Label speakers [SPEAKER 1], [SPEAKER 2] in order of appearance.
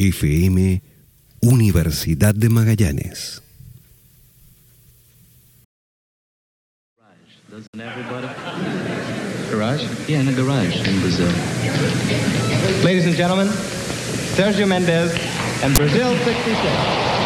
[SPEAKER 1] FM, Universidad de Magallanes.
[SPEAKER 2] Doesn't everybody? Garage? Yeah, in a garage in Brazil.
[SPEAKER 3] Ladies and gentlemen, Sergio Mendes and Brazil 66.